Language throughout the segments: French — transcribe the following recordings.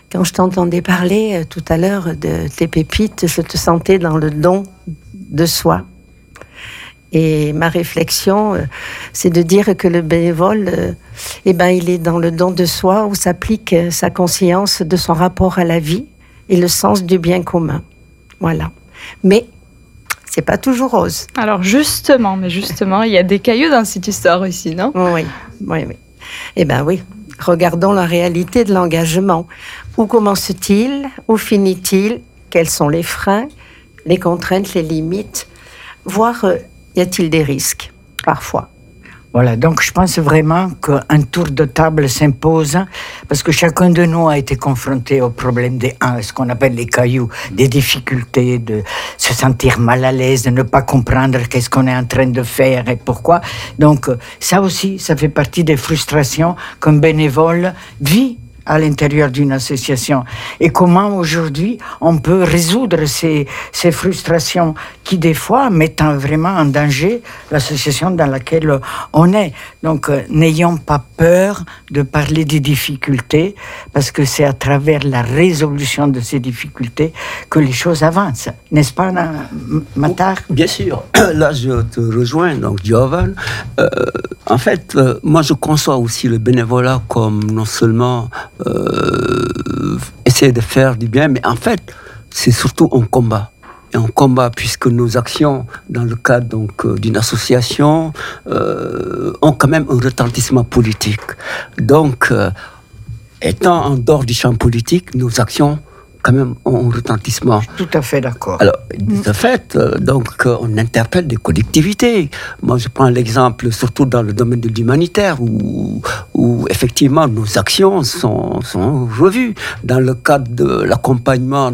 Quand je t'entendais parler tout à l'heure de tes pépites, je te sentais dans le don de soi. Et ma réflexion, c'est de dire que le bénévole, il est dans le don de soi où s'applique sa conscience de son rapport à la vie et le sens du bien commun. Voilà. Mais c'est pas toujours rose. Alors justement, il y a des cailloux dans cette histoire aussi, non ? Oui. Oui. Regardons la réalité de l'engagement. Où commence-t-il ? Où finit-il ? Quels sont les freins, les contraintes, les limites ? Voire, y a-t-il des risques ? Parfois. Voilà, donc je pense vraiment qu'un tour de table s'impose parce que chacun de nous a été confronté au problème ce qu'on appelle les cailloux, des difficultés, de se sentir mal à l'aise, de ne pas comprendre qu'est-ce qu'on est en train de faire et pourquoi. Donc ça aussi, ça fait partie des frustrations qu'un bénévole vit à l'intérieur d'une association. Et comment aujourd'hui on peut résoudre ces frustrations qui des fois mettent vraiment en danger l'association dans laquelle on est. Donc n'ayons pas peur de parler des difficultés parce que c'est à travers la résolution de ces difficultés que les choses avancent. N'est-ce pas, Matar ? Bien sûr. Là, je te rejoins, donc Giovan. En fait, moi, je conçois aussi le bénévolat comme non seulement essayer de faire du bien, mais en fait, c'est surtout un combat. Et un combat puisque nos actions dans le cadre d'une association ont quand même un retentissement politique. Donc, étant en dehors du champ politique, nos actions quand même un retentissement. Je suis tout à fait d'accord. Alors, de fait, on interpelle des collectivités. Moi, je prends l'exemple, surtout dans le domaine de l'humanitaire, où effectivement, nos actions sont revues. Dans le cadre de l'accompagnement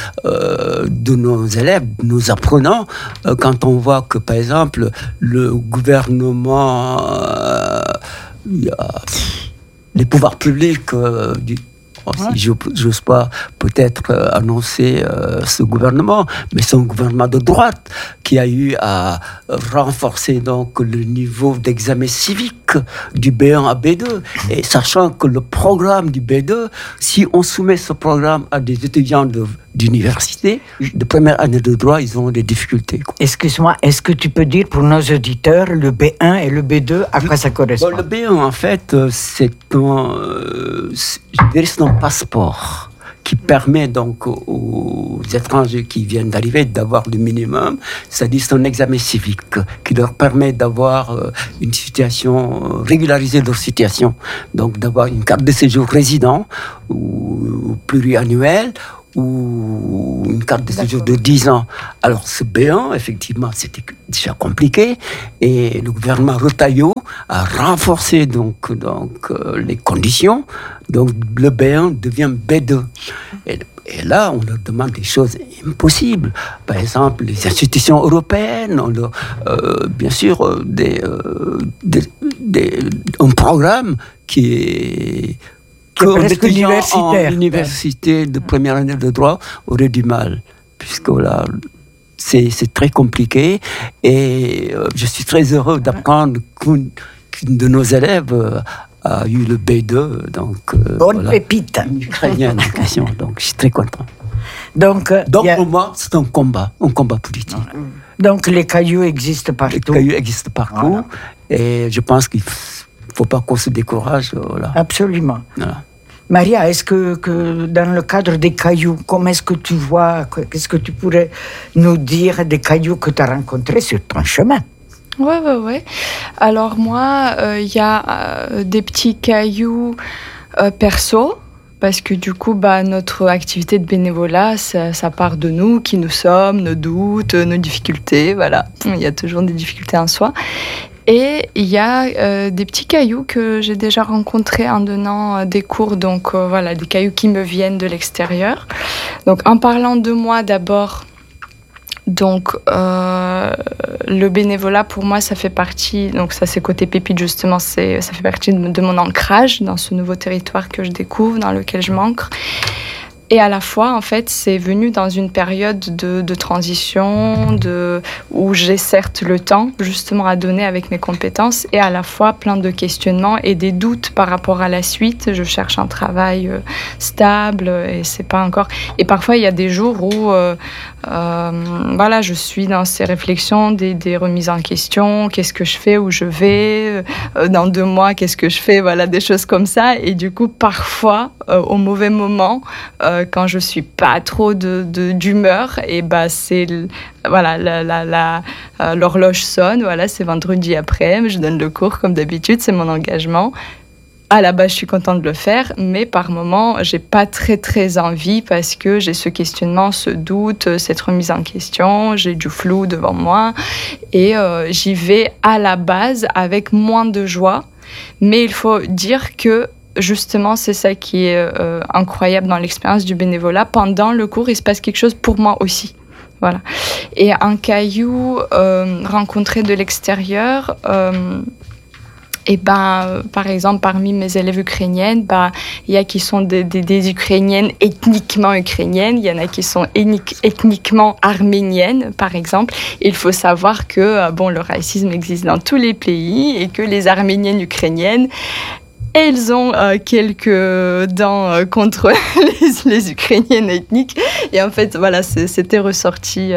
de nos élèves, de nos apprenants, quand on voit que, par exemple, le gouvernement, les pouvoirs publics si j'ose pas peut-être annoncer ce gouvernement, mais c'est un gouvernement de droite qui a eu à renforcer donc le niveau d'examen civique du B1 à B2. Et sachant que le programme du B2, si on soumet ce programme à des étudiants d'université, de première année de droit, ils ont des difficultés. Excuse-moi, est-ce que tu peux dire pour nos auditeurs le B1 et le B2, à quoi ça correspond ? Le B1, en fait, c'est un passeport qui permet donc aux étrangers qui viennent d'arriver d'avoir le minimum, c'est-à-dire c'est un examen civique qui leur permet d'avoir une situation, régulariser leur situation, donc d'avoir une carte de séjour résident ou pluriannuelle, ou une carte de séjour de 10 ans. Alors ce B1, effectivement, c'était déjà compliqué, et le gouvernement Retailleau a renforcé donc les conditions. Donc le B1 devient B2. Et là, on leur demande des choses impossibles. Par exemple, les institutions européennes, bien sûr, un programme qui est qu'un étudiant en université de première année de droit aurait du mal, puisque là, c'est très compliqué. Et je suis très heureux d'apprendre qu'une de nos élèves a eu le B2. Bonne pépite. Ukrainienne en question, donc je suis très content. Donc pour moi, c'est un combat politique. Donc les cailloux existent partout. Les cailloux existent partout, voilà. Et je pense qu'il ne faut pas qu'on se décourage. Voilà. Absolument. Voilà. Maria, est-ce que dans le cadre des cailloux, comment est-ce que tu vois, qu'est-ce que tu pourrais nous dire des cailloux que tu as rencontrés sur ton chemin ? Ouais. Alors moi, il y a des petits cailloux perso, parce que du coup, notre activité de bénévolat, ça part de nous, qui nous sommes, nos doutes, nos difficultés, voilà. Il y a toujours des difficultés en soi. Et il y a des petits cailloux que j'ai déjà rencontrés en donnant des cours, donc des cailloux qui me viennent de l'extérieur. Donc en parlant de moi d'abord, donc le bénévolat pour moi ça fait partie, donc ça c'est côté pépite justement, ça fait partie de mon ancrage dans ce nouveau territoire que je découvre, dans lequel je m'ancre. Et à la fois, en fait, c'est venu dans une période de transition, où j'ai certes le temps, justement, à donner avec mes compétences, et à la fois plein de questionnements et des doutes par rapport à la suite. Je cherche un travail stable, et c'est pas encore... Et parfois, il y a des jours où, voilà, je suis dans ces réflexions, des remises en question. Qu'est-ce que je fais, où je vais, dans 2 mois, qu'est-ce que je fais, voilà, des choses comme ça. Et du coup, parfois, au mauvais moment, quand je suis pas trop d'humeur, et c'est voilà, l'horloge sonne, voilà, c'est vendredi après, je donne le cours comme d'habitude, c'est mon engagement. À la base, je suis contente de le faire, mais par moments, j'ai pas très envie parce que j'ai ce questionnement, ce doute, cette remise en question, j'ai du flou devant moi, et j'y vais à la base avec moins de joie. Mais il faut dire que justement, c'est ça qui est incroyable dans l'expérience du bénévolat. Pendant le cours, il se passe quelque chose pour moi aussi. Voilà. Et un caillou rencontré de l'extérieur, par exemple, parmi mes élèves ukrainiennes, il y a qui sont des Ukrainiennes ethniquement ukrainiennes, il y en a qui sont ethniquement arméniennes, par exemple. Il faut savoir que le racisme existe dans tous les pays et que les arméniennes ukrainiennes, elles ont quelques dents contre les Ukrainiennes ethniques. Et en fait, voilà, c'était ressorti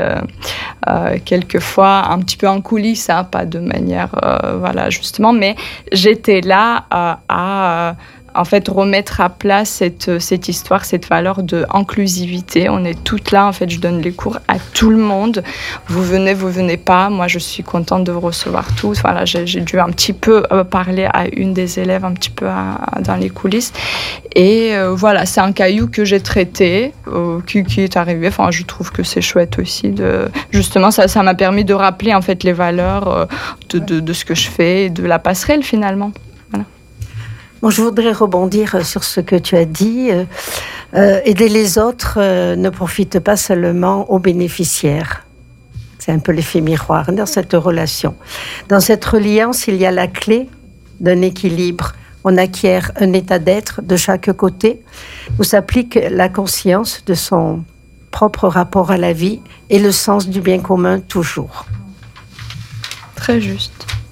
quelquefois un petit peu en coulisses, pas de manière, voilà, justement. Mais j'étais là à en fait, remettre à plat cette histoire, cette valeur d'inclusivité. On est toutes là, en fait, je donne les cours à tout le monde. Vous venez pas. Moi, je suis contente de vous recevoir tous. Voilà, j'ai dû un petit peu parler à une des élèves, un petit peu dans les coulisses. Et voilà, c'est un caillou que j'ai traité, qui est arrivé. Enfin, je trouve que c'est chouette aussi. Justement, ça m'a permis de rappeler, en fait, les valeurs de ce que je fais et de la passerelle, finalement. Voilà. Bon, je voudrais rebondir sur ce que tu as dit. Aider les autres ne profite pas seulement aux bénéficiaires. C'est un peu l'effet miroir dans cette relation. Dans cette reliance, il y a la clé d'un équilibre. On acquiert un état d'être de chaque côté où s'applique la conscience de son propre rapport à la vie et le sens du bien commun toujours. Très juste.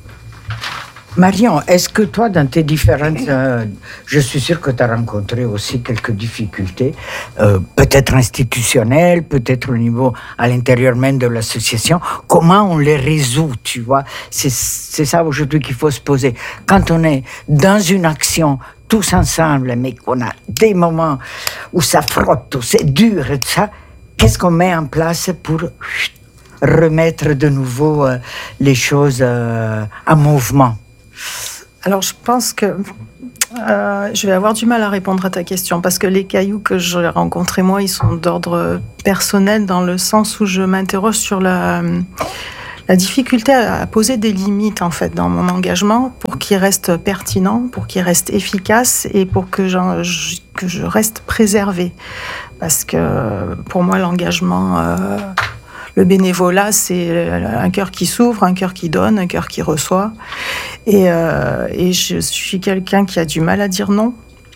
Marion, est-ce que toi, dans tes différentes... je suis sûre que tu as rencontré aussi quelques difficultés, peut-être institutionnelles, peut-être au niveau, à l'intérieur même de l'association. Comment on les résout, tu vois? C'est ça aujourd'hui qu'il faut se poser. Quand on est dans une action tous ensemble, mais qu'on a des moments où ça frotte, où c'est dur et tout ça, qu'est-ce qu'on met en place pour remettre de nouveau les choses en mouvement? Alors, je pense que je vais avoir du mal à répondre à ta question parce que les cailloux que j'ai rencontrés, moi, ils sont d'ordre personnel dans le sens où je m'interroge sur la difficulté à poser des limites, en fait, dans mon engagement pour qu'il reste pertinent, pour qu'il reste efficace et pour que je reste préservée. Parce que pour moi, l'engagement... Le bénévolat, c'est un cœur qui s'ouvre, un cœur qui donne, un cœur qui reçoit. Et je suis quelqu'un qui a du mal à dire non.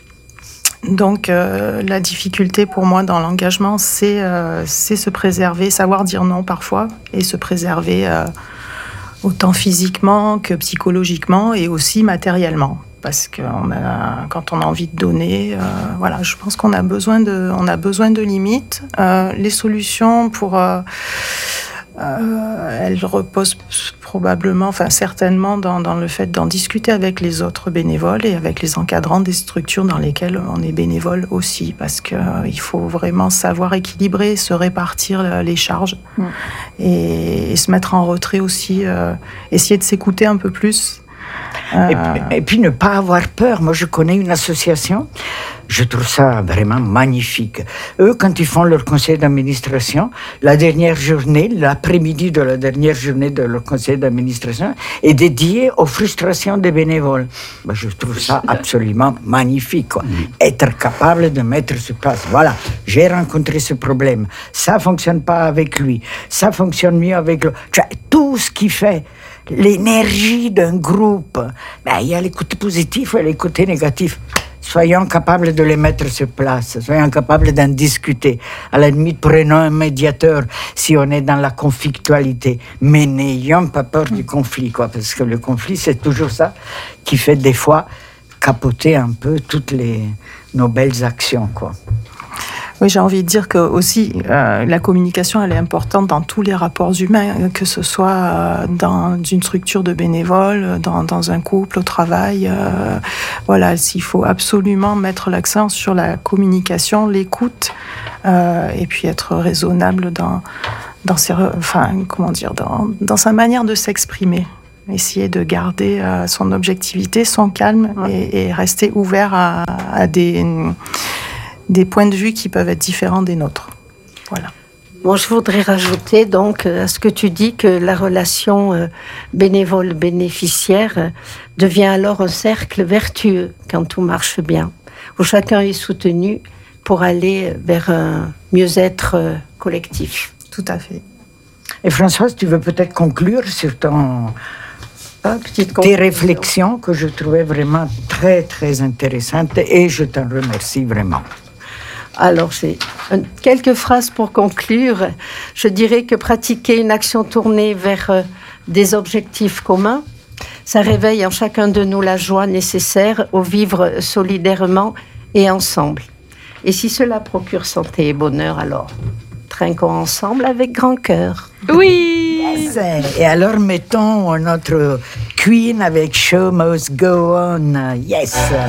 Donc, la difficulté pour moi dans l'engagement, c'est se préserver, savoir dire non parfois, et se préserver autant physiquement que psychologiquement et aussi matériellement. Parce que quand on a envie de donner, voilà, je pense qu'on a besoin de limites. Les solutions elles reposent probablement, certainement dans le fait d'en discuter avec les autres bénévoles et avec les encadrants des structures dans lesquelles on est bénévole aussi, parce que il faut vraiment savoir équilibrer, se répartir les charges et se mettre en retrait aussi, essayer de s'écouter un peu plus. Et puis ne pas avoir peur. Moi, je connais une association, je trouve ça vraiment magnifique. Eux, quand ils font leur conseil d'administration, la dernière journée, l'après-midi de la dernière journée de leur conseil d'administration est dédiée aux frustrations des bénévoles. Je trouve ça absolument magnifique, quoi. Être capable de mettre sur place. Voilà, j'ai rencontré ce problème. Ça fonctionne pas avec lui. Ça fonctionne mieux avec lui. Tout ce qui fait l'énergie d'un groupe, il y a les côtés positifs et les côtés négatifs. soyons capables de les mettre sur place, soyons capables d'en discuter. À la limite, prenons un médiateur si on est dans la conflictualité, mais n'ayons pas peur du conflit, quoi, parce que le conflit, c'est toujours ça qui fait des fois capoter un peu toutes nos belles actions, quoi. Oui, j'ai envie de dire que aussi la communication, elle est importante dans tous les rapports humains, que ce soit dans une structure de bénévoles, dans un couple, au travail. Voilà, il faut absolument mettre l'accent sur la communication, l'écoute, et puis être raisonnable dans sa manière de s'exprimer. Essayer de garder son objectivité, son calme, et rester ouvert à des points de vue qui peuvent être différents des nôtres. Voilà. Bon, je voudrais rajouter donc à ce que tu dis que la relation bénévole-bénéficiaire devient alors un cercle vertueux quand tout marche bien, où chacun est soutenu pour aller vers un mieux-être collectif. Tout à fait. Et Françoise, tu veux peut-être conclure sur tes réflexions que je trouvais vraiment très, très intéressantes, et je t'en remercie vraiment. Alors, j'ai quelques phrases pour conclure. Je dirais que pratiquer une action tournée vers des objectifs communs, ça réveille en chacun de nous la joie nécessaire au vivre solidairement et ensemble. Et si cela procure santé et bonheur, alors trinquons ensemble avec grand cœur. Oui. Yes. Et alors mettons notre Queen avec Show Must Go On. Yes.